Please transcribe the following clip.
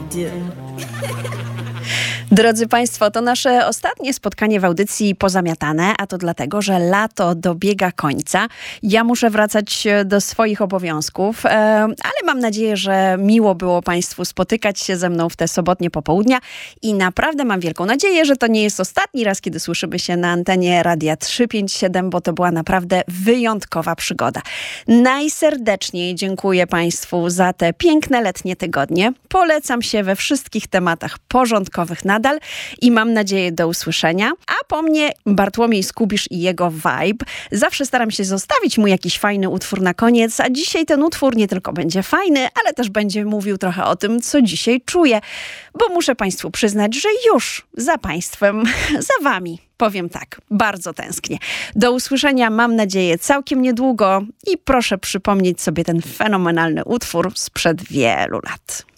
do. Drodzy Państwo, to nasze ostatnie spotkanie w audycji Pozamiatane, a to dlatego, że lato dobiega końca. Ja muszę wracać do swoich obowiązków, ale mam nadzieję, że miło było Państwu spotykać się ze mną w te sobotnie popołudnia i naprawdę mam wielką nadzieję, że to nie jest ostatni raz, kiedy słyszymy się na antenie Radia 357, bo to była naprawdę wyjątkowa przygoda. Najserdeczniej dziękuję Państwu za te piękne letnie tygodnie. Polecam się we wszystkich tematach porządkowych nadal i mam nadzieję do usłyszenia. A po mnie Bartłomiej Skubisz i jego vibe. Zawsze staram się zostawić mu jakiś fajny utwór na koniec, a dzisiaj ten utwór nie tylko będzie fajny, ale też będzie mówił trochę o tym, co dzisiaj czuję. Bo muszę Państwu przyznać, że już za Państwem, za Wami, powiem tak, bardzo tęsknię. Do usłyszenia, mam nadzieję, całkiem niedługo i proszę przypomnieć sobie ten fenomenalny utwór sprzed wielu lat.